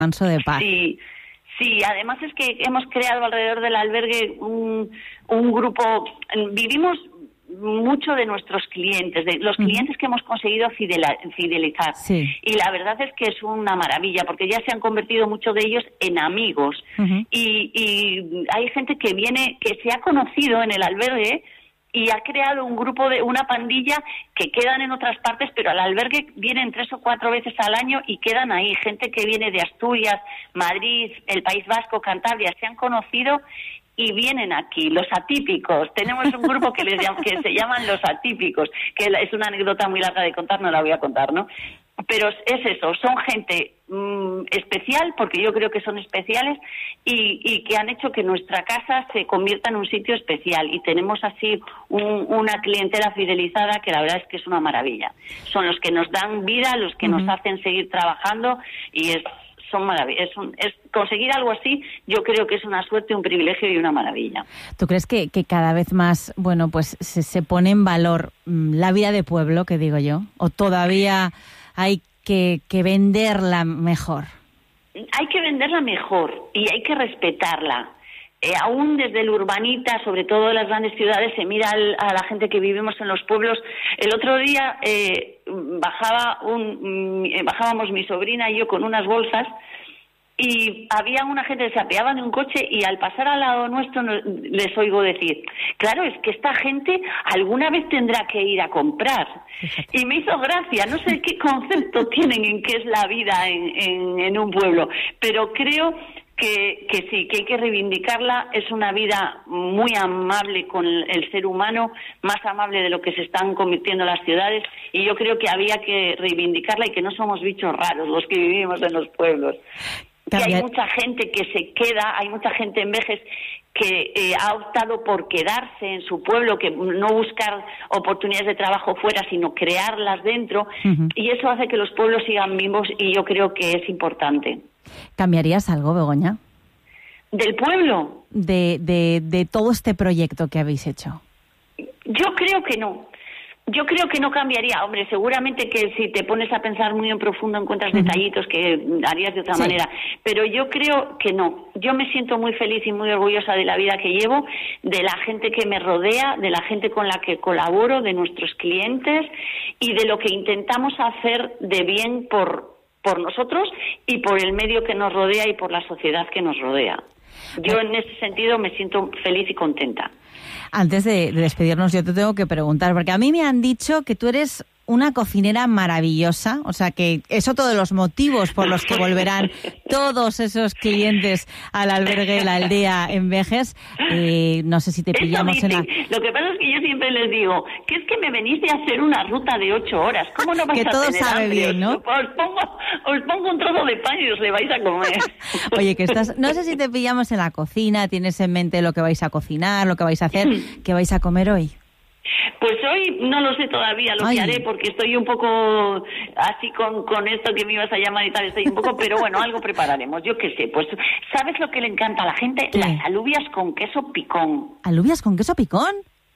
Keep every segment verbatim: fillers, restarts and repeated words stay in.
descanso de paz. Sí, sí, además es que hemos creado alrededor del albergue un, un grupo, vivimos mucho de nuestros clientes, de los clientes uh-huh. que hemos conseguido fidelizar. Sí. Y la verdad es que es una maravilla, porque ya se han convertido muchos de ellos en amigos. Uh-huh. Y, y hay gente que viene, que se ha conocido en el albergue y ha creado un grupo, de una pandilla que quedan en otras partes, pero al albergue vienen tres o cuatro veces al año y quedan ahí. Gente que viene de Asturias, Madrid, el País Vasco, Cantabria, se han conocido y vienen aquí, los atípicos. Tenemos un grupo que les llama, que se llaman los atípicos, que es una anécdota muy larga de contar, no la voy a contar, ¿no? Pero es eso, son gente mmm, especial, porque yo creo que son especiales, y, y que han hecho que nuestra casa se convierta en un sitio especial. Y tenemos así un, una clientela fidelizada que la verdad es que es una maravilla. Son los que nos dan vida, los que uh-huh. nos hacen seguir trabajando, y es son maravillas. Es, un, es conseguir algo así, yo creo que es una suerte, un privilegio y una maravilla. ¿Tú crees que, que cada vez más, bueno, pues se, se pone en valor mmm, la vida de pueblo, que digo yo, o todavía hay que, que venderla mejor? Hay que venderla mejor y hay que respetarla. Eh, aún desde el urbanita, sobre todo en las grandes ciudades, se mira al, a la gente que vivimos en los pueblos. El otro día eh, bajaba un, eh, bajábamos mi sobrina y yo con unas bolsas y había una gente que se apeaba de un coche y al pasar al lado nuestro nos, les oigo decir, claro, es que esta gente alguna vez tendrá que ir a comprar. Fíjate. Y me hizo gracia, no sé qué concepto tienen en qué es la vida en, en, en un pueblo, pero creo que, que sí, que hay que reivindicarla. Es una vida muy amable con el, el ser humano, más amable de lo que se están convirtiendo las ciudades, y yo creo que había que reivindicarla y que no somos bichos raros los que vivimos en los pueblos. Que hay mucha gente que se queda, hay mucha gente en Vejes que eh, ha optado por quedarse en su pueblo, que no buscar oportunidades de trabajo fuera, sino crearlas dentro, uh-huh. y eso hace que los pueblos sigan vivos, y yo creo que es importante. ¿Cambiarías algo, Begoña? ¿Del pueblo? De, de, de todo este proyecto que habéis hecho. Yo creo que no. Yo creo que no cambiaría. Hombre, seguramente que si te pones a pensar muy en profundo encuentras uh-huh. detallitos que harías de otra sí. manera. Pero yo creo que no. Yo me siento muy feliz y muy orgullosa de la vida que llevo, de la gente que me rodea, de la gente con la que colaboro, de nuestros clientes y de lo que intentamos hacer de bien por, por nosotros y por el medio que nos rodea y por la sociedad que nos rodea. Yo en ese sentido me siento feliz y contenta. Antes de, de despedirnos, yo te tengo que preguntar, porque a mí me han dicho que tú eres una cocinera maravillosa, o sea que es otro de los motivos por los que volverán todos esos clientes al albergue La Aldea en Vejes. Eh, no sé si te pillamos en la... Lo que pasa es que yo siempre les digo que es que me venís de hacer una ruta de ocho horas. ¿Cómo no vais que a todo tener sabe hambre? bien, ¿no? Os pongo, os pongo un trozo de pan y os le vais a comer. Oye, que estás... No sé si te pillamos en la cocina, tienes en mente lo que vais a cocinar, lo que vais a hacer, ¿qué vais a comer hoy? Pues hoy no lo sé todavía lo Ay. que haré, porque estoy un poco así con, con esto que me ibas a llamar y tal, estoy un poco, pero bueno, algo prepararemos, yo qué sé. Pues, ¿sabes lo que le encanta a la gente? ¿Qué? Las alubias con queso picón. ¿Alubias con queso picón?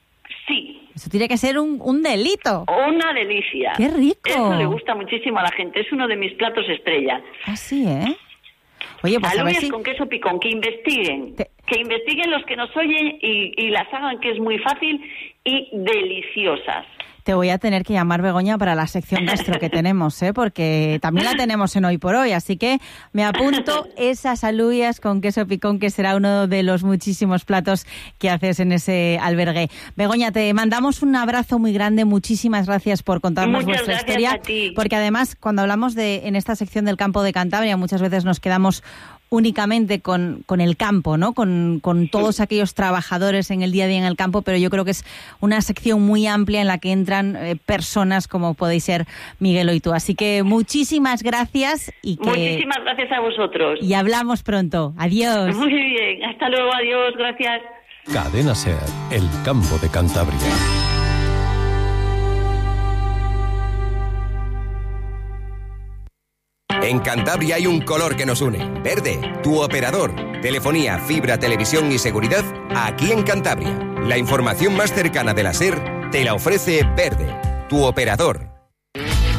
Sí. Eso tiene que ser un, un delito. Una delicia. ¡Qué rico! Eso le gusta muchísimo a la gente, es uno de mis platos estrella. Ah, sí, ¿eh? Oye, pues alubias a ver si... con queso picón, que investiguen. Te... Que investiguen los que nos oyen y, y las hagan, que es muy fácil y deliciosas. Te voy a tener que llamar, Begoña, para la sección gastro que tenemos, ¿eh? Porque también la tenemos en Hoy por Hoy, así que me apunto esas alubias con queso picón, que será uno de los muchísimos platos que haces en ese albergue. Begoña, te mandamos un abrazo muy grande, muchísimas gracias por contarnos muchas vuestra historia, a ti. Porque además, cuando hablamos de en esta sección del campo de Cantabria, muchas veces nos quedamos únicamente con, con el campo, ¿no? Con, con todos aquellos trabajadores en el día a día en el campo, pero yo creo que es una sección muy amplia en la que entran eh, personas como podéis ser Miguelo y tú. Así que muchísimas gracias y que... Muchísimas gracias a vosotros. Y hablamos pronto. Adiós. Muy bien. Hasta luego. Adiós. Gracias. Cadena SER, el campo de Cantabria. En Cantabria hay un color que nos une. Verde, tu operador. Telefonía, fibra, televisión y seguridad aquí en Cantabria. La información más cercana de la SER te la ofrece Verde, tu operador.